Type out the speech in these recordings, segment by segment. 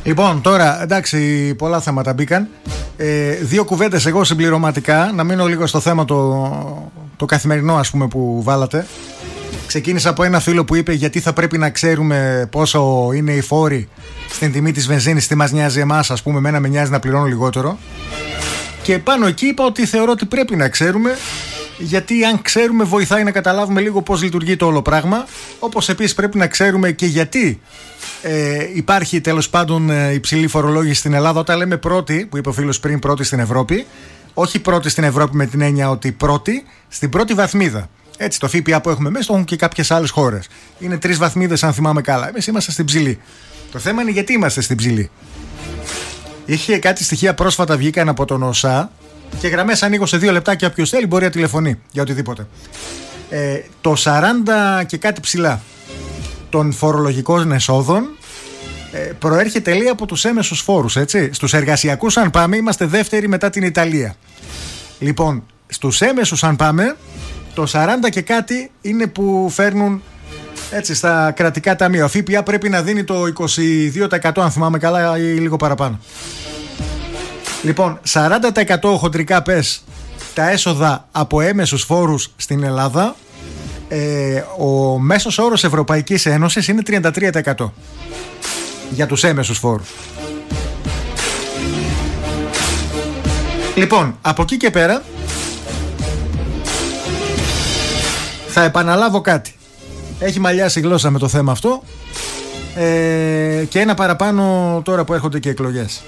Λοιπόν, τώρα εντάξει, πολλά θέματα μπήκαν. Δύο κουβέντες εγώ συμπληρωματικά. Να μείνω λίγο στο θέμα το καθημερινό, ας πούμε, που βάλατε. Ξεκίνησα από ένα φίλο που είπε γιατί θα πρέπει να ξέρουμε πόσο είναι οι φόροι στην τιμή της βενζίνης, τι μας νοιάζει εμάς, ας πούμε, εμένα με νοιάζει να πληρώνω λιγότερο. Και πάνω εκεί είπα ότι θεωρώ ότι πρέπει να ξέρουμε, γιατί αν ξέρουμε βοηθάει να καταλάβουμε λίγο πώς λειτουργεί το όλο πράγμα. Όπως επίσης πρέπει να ξέρουμε και γιατί υπάρχει τέλος πάντων υψηλή φορολόγηση στην Ελλάδα. Όταν λέμε πρώτη, που είπε ο φίλος πριν, πρώτη στην Ευρώπη, όχι πρώτη στην Ευρώπη με την έννοια ότι πρώτη, στην πρώτη βαθμίδα. Έτσι, το ΦΠΑ που έχουμε εμείς το έχουν και κάποιες άλλες χώρες. Είναι 3 βαθμίδες, αν θυμάμαι καλά. Εμείς είμαστε στην ψηλή. Το θέμα είναι γιατί είμαστε στην ψηλή. Είχε κάτι στοιχεία πρόσφατα βγήκαν από τον ΟΣΑ και γραμμές ανοίγω σε 2 λεπτά και όποιος θέλει μπορεί να τηλεφωνεί για οτιδήποτε. Το 40 και κάτι ψηλά των φορολογικών εσόδων προέρχεται, λέει, από τους έμεσους φόρους, έτσι. Στους εργασιακούς, αν πάμε, είμαστε δεύτεροι μετά την Ιταλία. Λοιπόν, στους έμεσους, αν πάμε, το 40 και κάτι είναι που φέρνουν, έτσι, στα κρατικά ταμεία. Ο ΦΠΑ πρέπει να δίνει το 22%, αν θυμάμαι καλά, ή λίγο παραπάνω. Λοιπόν, 40% χοντρικά πες τα έσοδα από έμεσους φόρους στην Ελλάδα. Ο μέσος όρος Ευρωπαϊκής Ένωσης είναι 33% για τους έμεσους φόρους. Λοιπόν, από εκεί και πέρα θα επαναλάβω κάτι. Έχει μαλλιάσει η γλώσσα με το θέμα αυτό, και ένα παραπάνω τώρα που έρχονται και εκλογές.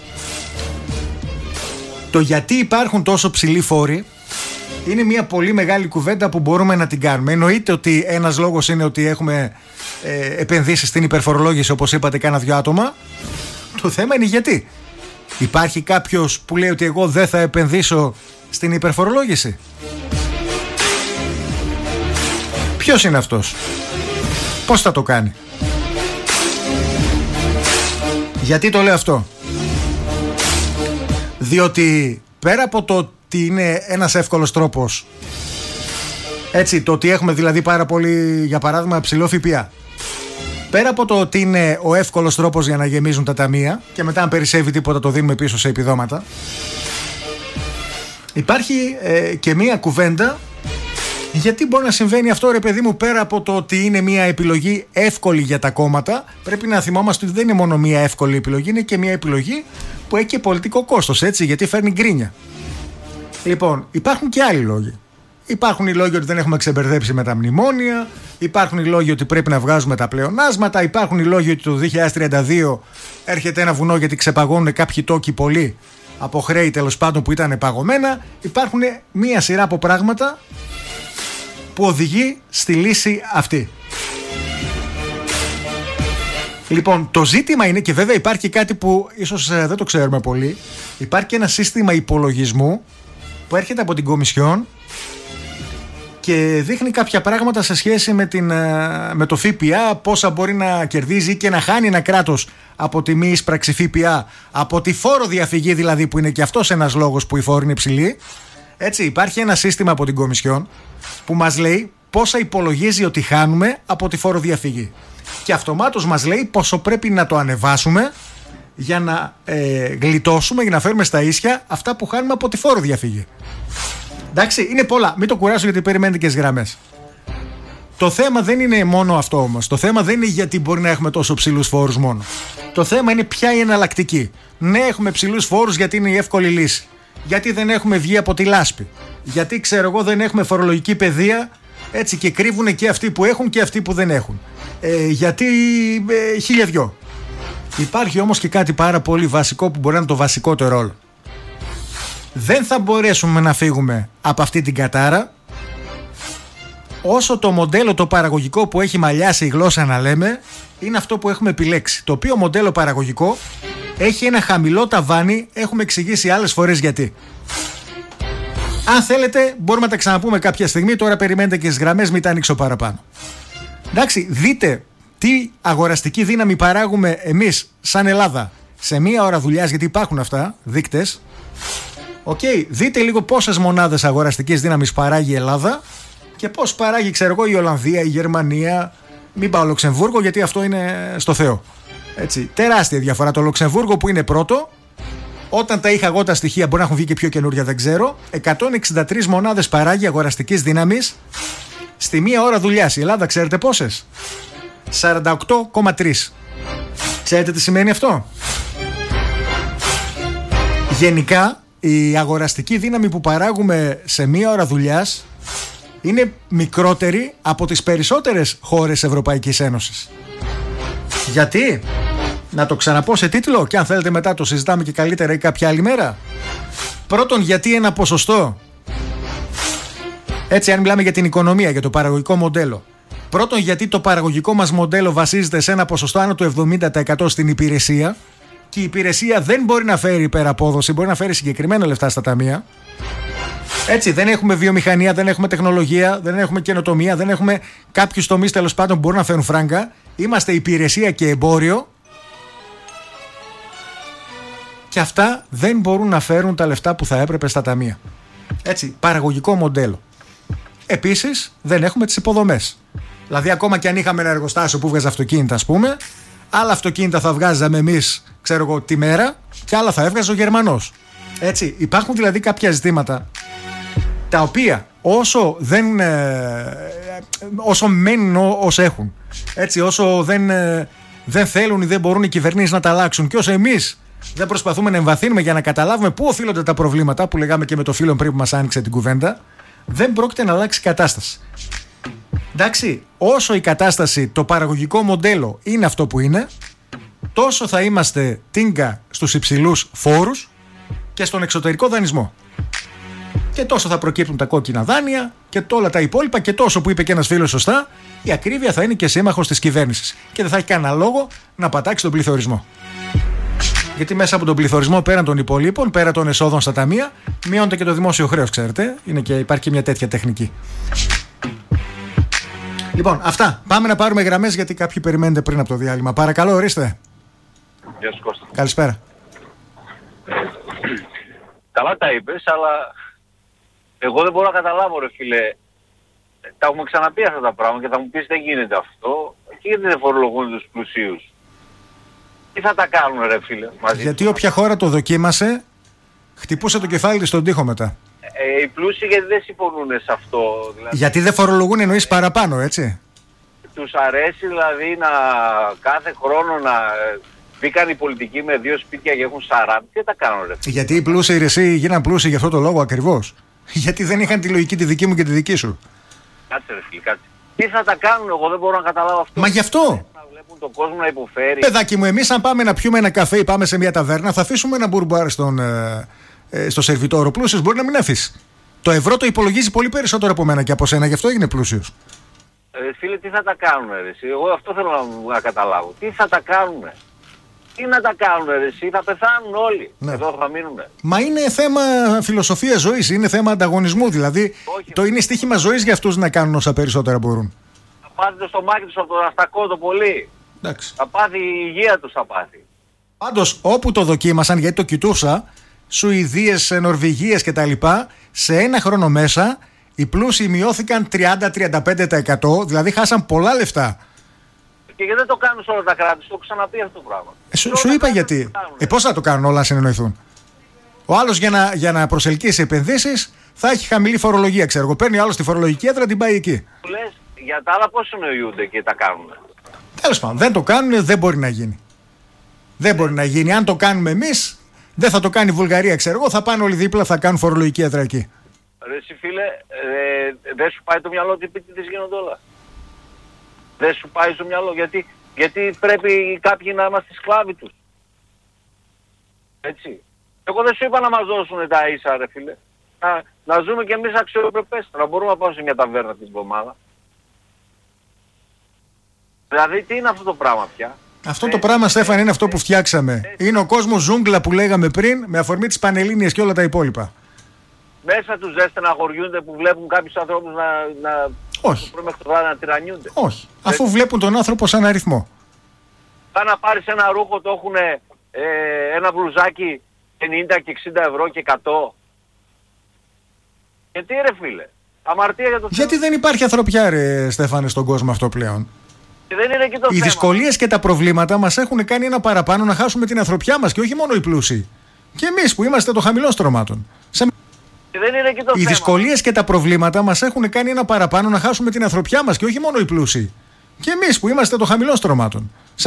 Το γιατί υπάρχουν τόσο ψηλοί φόροι είναι μια πολύ μεγάλη κουβέντα που μπορούμε να την κάνουμε. Εννοείται ότι ένας λόγος είναι ότι έχουμε επενδύσει στην υπερφορολόγηση, όπως είπατε, κάνα 2 άτομα. Το θέμα είναι γιατί. Υπάρχει κάποιος που λέει ότι εγώ δεν θα επενδύσω στην υπερφορολόγηση? Ποιος είναι αυτός? Πώς θα το κάνει? Γιατί το λέω αυτό? Διότι πέρα από το ότι είναι ένας εύκολος τρόπος, έτσι, το ότι έχουμε δηλαδή πάρα πολύ, για παράδειγμα, ψηλό ΦΠΑ, πέρα από το ότι είναι ο εύκολος τρόπος για να γεμίζουν τα ταμεία και μετά αν περισσεύει τίποτα το δίνουμε πίσω σε επιδόματα, υπάρχει και μία κουβέντα γιατί μπορεί να συμβαίνει αυτό, ρε παιδί μου. Πέρα από το ότι είναι μία επιλογή εύκολη για τα κόμματα, πρέπει να θυμόμαστε ότι δεν είναι μόνο μία εύκολη επιλογή, είναι και μία επιλογή που έχει και πολιτικό κόστος, έτσι, γιατί φέρνει γκρίνια. Λοιπόν, υπάρχουν και άλλοι λόγοι. Υπάρχουν οι λόγοι ότι δεν έχουμε ξεμπερδέψει με τα μνημόνια, υπάρχουν οι λόγοι ότι πρέπει να βγάζουμε τα πλεονάσματα, υπάρχουν οι λόγοι ότι το 2032 έρχεται ένα βουνό γιατί ξεπαγώνουν κάποιοι τόκοι πολλοί από χρέη, τέλος πάντων, που ήταν παγωμένα. Υπάρχουν μία σειρά από πράγματα που οδηγεί στη λύση αυτή. Λοιπόν, το ζήτημα είναι, και βέβαια υπάρχει κάτι που ίσως δεν το ξέρουμε πολύ, υπάρχει και ένα σύστημα υπολογισμού που έρχεται από την Κομισιόν και δείχνει κάποια πράγματα σε σχέση με το ΦΠΑ, πόσα μπορεί να κερδίζει και να χάνει ένα κράτος από τη μη εισπράξη ΦΠΑ, από τη φόρο διαφυγή δηλαδή, που είναι και αυτός ένας λόγος που η φόρη είναι υψηλή. Έτσι, υπάρχει ένα σύστημα από την Κομισιόν που μας λέει πόσα υπολογίζει ότι χάνουμε από τη φόρο διαφυγή. Και αυτομάτως μας λέει πόσο πρέπει να το ανεβάσουμε για να γλιτώσουμε, για να φέρουμε στα ίσια αυτά που χάνουμε από τη φόρο διαφυγή. Εντάξει, είναι πολλά. Μην το κουράσω γιατί περιμένετε και τις γραμμές. Το θέμα δεν είναι μόνο αυτό όμως. Το θέμα δεν είναι γιατί μπορεί να έχουμε τόσο ψηλούς φόρους μόνο. Το θέμα είναι ποια είναι η εναλλακτική. Ναι, έχουμε ψηλούς φόρους γιατί είναι η εύκολη λύση. Γιατί δεν έχουμε βγει από τη λάσπη. Γιατί, ξέρω εγώ, δεν έχουμε φορολογική παιδεία, έτσι, και κρύβουν και αυτοί που έχουν και αυτοί που δεν έχουν. Γιατί χίλια δυο. Υπάρχει όμως και κάτι πάρα πολύ βασικό που μπορεί να είναι το βασικότερο όλο. Δεν θα μπορέσουμε να φύγουμε από αυτή την κατάρα όσο το μοντέλο το παραγωγικό που έχει μαλλιάσει η γλώσσα να λέμε είναι αυτό που έχουμε επιλέξει. Το οποίο μοντέλο παραγωγικό έχει ένα χαμηλό ταβάνι, έχουμε εξηγήσει άλλες φορές γιατί. Αν θέλετε μπορούμε να τα ξαναπούμε κάποια στιγμή, τώρα περιμένετε και τις γραμμές, μην τα ανοίξω παραπάνω. Εντάξει, δείτε τι αγοραστική δύναμη παράγουμε εμείς σαν Ελλάδα σε μία ώρα δουλειάς, γιατί υπάρχουν αυτά, δείκτες. Δείτε λίγο πόσες μονάδες αγοραστικής δύναμης παράγει η Ελλάδα και πώς παράγει, ξέρω εγώ, η Ολλανδία, η Γερμανία, μην πάω Λουξεμβούργο γιατί αυτό είναι στο Θεό. Έτσι, τεράστια διαφορά. Το Λουξεμβούργο που είναι πρώτο, όταν τα είχα εγώ τα στοιχεία, μπορεί να έχουν βγει και πιο καινούρια, δεν ξέρω, 163 μονάδες παράγει αγοραστικής δύναμης στη μία ώρα δουλειάς. Η Ελλάδα ξέρετε πόσες? 48,3. Ξέρετε τι σημαίνει αυτό? Γενικά η αγοραστική δύναμη που παράγουμε σε μία ώρα δουλειάς είναι μικρότερη από τις περισσότερες χώρες Ευρωπαϊκής Ένωσης. Γιατί? Να το ξαναπώ σε τίτλο και αν θέλετε μετά το συζητάμε και καλύτερα ή κάποια άλλη μέρα. Πρώτον, γιατί ένα ποσοστό, έτσι αν μιλάμε για την οικονομία, για το παραγωγικό μοντέλο. Πρώτον, γιατί το παραγωγικό μας μοντέλο βασίζεται σε ένα ποσοστό άνω του 70% στην υπηρεσία και η υπηρεσία δεν μπορεί να φέρει υπεραπόδοση, μπορεί να φέρει συγκεκριμένα λεφτά στα ταμεία. Έτσι, δεν έχουμε βιομηχανία, δεν έχουμε τεχνολογία, δεν έχουμε καινοτομία, δεν έχουμε κάποιους τομείς τέλος πάντων που μπορούν να φέρουν φράγκα. Είμαστε υπηρεσία και εμπόριο και αυτά δεν μπορούν να φέρουν τα λεφτά που θα έπρεπε στα ταμεία. Έτσι, παραγωγικό μοντέλο. Επίσης, δεν έχουμε τις υποδομές. Δηλαδή, ακόμα και αν είχαμε ένα εργοστάσιο που βγάζει αυτοκίνητα, ας πούμε, άλλα αυτοκίνητα θα βγάζαμε εμείς, ξέρω εγώ, τη μέρα και άλλα θα έβγαζε ο Γερμανός. Έτσι, υπάρχουν δηλαδή κάποια ζητήματα τα οποία όσο μένουν όσο έχουν, έτσι, όσο δεν θέλουν ή δεν μπορούν οι κυβερνήσεις να τα αλλάξουν και όσο εμείς δεν προσπαθούμε να εμβαθύνουμε για να καταλάβουμε πού οφείλονται τα προβλήματα που λέγαμε και με το φίλο πριν που μας άνοιξε την κουβέντα, δεν πρόκειται να αλλάξει η κατάσταση. Εντάξει, όσο η κατάσταση, το παραγωγικό μοντέλο είναι αυτό που είναι, τόσο θα είμαστε τίνκα στους υψηλούς φόρους και στον εξωτερικό δανεισμό. Και τόσο θα προκύπτουν τα κόκκινα δάνεια και όλα τα υπόλοιπα και τόσο, που είπε και ένας φίλος σωστά, η ακρίβεια θα είναι και σύμμαχος της κυβέρνησης και δεν θα έχει κανένα λόγο να πατάξει τον πληθωρισμό. Γιατί μέσα από τον πληθωρισμό, πέραν των υπολείπων, πέραν των εσόδων στα ταμεία, μειώνεται και το δημόσιο χρέος, ξέρετε. Υπάρχει και μια τέτοια τεχνική. Λοιπόν, αυτά. Πάμε να πάρουμε γραμμές γιατί κάποιοι περιμένετε πριν από το διάλειμμα. Παρακαλώ, ορίστε. Γεια σου, Κώστα. Καλησπέρα. Καλά τα είπες, αλλά εγώ δεν μπορώ να καταλάβω, ρε φίλε. Τα έχουμε ξαναπεί αυτά τα πράγματα και θα μου πεις δεν γίνεται αυτό. Και γιατί δεν φορολογούν τους πλουσίους? Τι θα τα κάνουν, ρε φίλε, μαζί? Γιατί όποια χώρα το δοκίμασε, χτυπούσε το κεφάλι της στον τοίχο μετά. Οι πλούσιοι γιατί δεν συμφωνούν σε αυτό? Δηλαδή, γιατί δεν φορολογούν, εννοείς παραπάνω, έτσι? Τους αρέσει δηλαδή να κάθε χρόνο να μπήκαν οι πολιτικοί με 2 σπίτια και έχουν 40. Τι τα κάνουν, ρε φίλε? Γιατί οι πλούσιοι ρεσί γίναν πλούσιοι για αυτό το λόγο ακριβώς. Γιατί δεν είχαν τη λογική τη δική μου και τη δική σου. Κάτσε, ρε φίλε, κάτσε. Τι θα τα κάνουν, εγώ δεν μπορώ να καταλάβω αυτό. Μα γι' αυτό. Να βλέπουν τον κόσμο να υποφέρει. Παιδάκι μου, εμείς αν πάμε να πιούμε ένα καφέ ή πάμε σε μια ταβέρνα, θα αφήσουμε ένα μπουρμπάρ στο σερβιτόρο. Πλούσιος μπορεί να μην αφήσει. Το ευρώ το υπολογίζει πολύ περισσότερο από μένα και από σένα, γι' αυτό έγινε πλούσιος. Φίλε, τι θα τα κάνουν, ρε? Εγώ αυτό θέλω να καταλάβω. Τι θα τα κάνουν? Τι να τα κάνουν, ρε? Θα πεθάνουν όλοι. Ναι. Εδώ θα μείνουν. Μα είναι θέμα φιλοσοφίας ζωής, είναι θέμα ανταγωνισμού. Δηλαδή, είναι στοίχημα ζωής για αυτούς να κάνουν όσα περισσότερα μπορούν. Θα πάθει το στομάχι τους από το αστακό το πολύ. Εντάξει. Θα πάθει η υγεία τους, θα πάθει. Πάντως, όπου το δοκίμασαν, γιατί το κοιτούσα, Σουηδίες, Νορβηγίες κτλ., σε ένα χρόνο μέσα οι πλούσιοι μειώθηκαν 30-35%, δηλαδή χάσαν πολλά λεφτά. Και γιατί δεν το κάνουν σε όλα τα κράτη, το έχω ξαναπεί αυτό το πράγμα. Σου είπα γιατί. Πώς θα το κάνουν όλα να συνεννοηθούν? Ο άλλος για να προσελκύσει επενδύσεις θα έχει χαμηλή φορολογία, ξέρω εγώ. Παίρνει άλλος τη φορολογική έδρα, την πάει εκεί. Του λες, για τα άλλα πώς συνοηθούνται και τα κάνουν? Τέλος πάντων, δεν το κάνουν, δεν μπορεί να γίνει. Δεν μπορεί να γίνει. Αν το κάνουμε εμείς, δεν θα το κάνει η Βουλγαρία, ξέρω εγώ. Θα πάνε όλοι δίπλα, θα κάνουν φορολογική έδρα εκεί. Ρε εσύ φίλε, δεν σου πάει το μυαλό ότι επίτηδες γίνονται όλα? Δεν σου πάει στο μυαλό? Γιατί πρέπει κάποιοι να είμαστε σκλάβοι τους. Έτσι. Εγώ δεν σου είπα να μας δώσουν τα ίσα, ρε φίλε. Να ζούμε κι εμείς αξιοπρεπέστερα. Να μπορούμε να πάμε σε μια ταβέρνα την εβδομάδα. Δηλαδή τι είναι αυτό το πράγμα πια? Αυτό το πράγμα, Στέφαν, είναι αυτό που φτιάξαμε. Είναι ο κόσμος ζούγκλα που λέγαμε πριν, με αφορμή τις Πανελλήνιες και όλα τα υπόλοιπα. Μέσα τους δεν στεναχωριούνται που βλέπουν κάποιους ανθρώπους όχι. να τυραννιούνται? Όχι. Αφού βλέπουν τον άνθρωπο σαν αριθμό. Θα να πάρεις ένα ρούχο, το έχουν ένα μπλουζάκι 50 και 60 ευρώ και 100. Γιατί ρε φίλε? Αμαρτία για το Γιατί δεν υπάρχει ανθρωπιά, ρε Στέφανε, στον κόσμο αυτό πλέον? Και δεν είναι και το Οι δυσκολίες και τα προβλήματα μας έχουν κάνει ένα παραπάνω να χάσουμε την ανθρωπιά μας και όχι μόνο οι πλούσιοι. Και εμείς που είμαστε των χαμηλών στρωμάτων. Και δεν είναι και το Οι δυσκολίες και τα προβλήματα μας έχουν κάνει ένα παραπάνω να χάσουμε την ανθρωπιά μας και όχι μόνο οι πλούσιοι. Και εμείς που είμαστε των χαμηλών στρωμάτων.